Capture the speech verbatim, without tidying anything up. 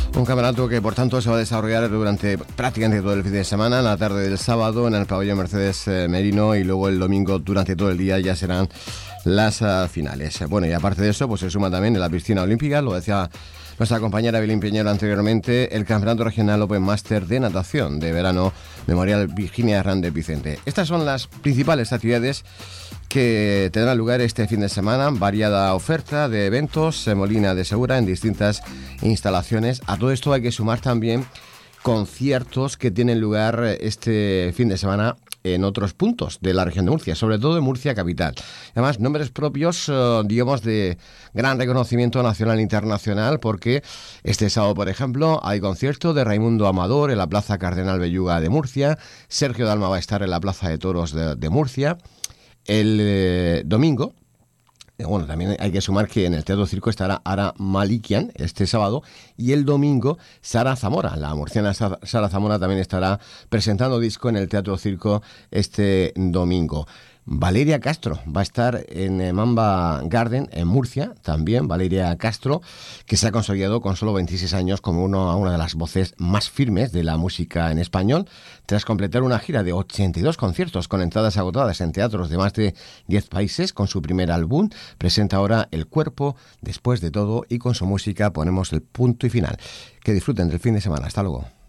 Un campeonato que, por tanto, se va a desarrollar durante prácticamente todo el fin de semana, en la tarde del sábado en el pabellón Mercedes Merino, y luego el domingo durante todo el día ya serán las uh, finales. Bueno, y aparte de eso, pues se suma también en la piscina olímpica, lo decía nuestra compañera Belén Piñero anteriormente, el Campeonato Regional Open Master de Natación de Verano Memorial Virginia Hernández Vicente. Estas son las principales actividades que tendrán lugar este fin de semana. Variada oferta de eventos en Molina de Segura en distintas instalaciones. A todo esto hay que sumar también conciertos que tienen lugar este fin de semana en otros puntos de la región de Murcia, sobre todo en Murcia capital. Además, nombres propios, uh, digamos, de gran reconocimiento nacional e internacional, porque este sábado, por ejemplo, hay concierto de Raimundo Amador en la Plaza Cardenal Belluga de Murcia. Sergio Dalma va a estar en la Plaza de Toros de, de Murcia. El eh, domingo, bueno, también hay que sumar que en el Teatro Circo estará Ara Malikian este sábado, y el domingo Sara Zamora, la murciana Sara Zamora, también estará presentando disco en el Teatro Circo este domingo. Valeria Castro va a estar en Mamba Garden en Murcia, también Valeria Castro, que se ha consolidado con solo veintiséis años como uno, una de las voces más firmes de la música en español, tras completar una gira de ochenta y dos conciertos con entradas agotadas en teatros de más de diez países. Con su primer álbum presenta ahora El Cuerpo Después de Todo, y con su música ponemos el punto y final. Que disfruten del fin de semana. Hasta luego.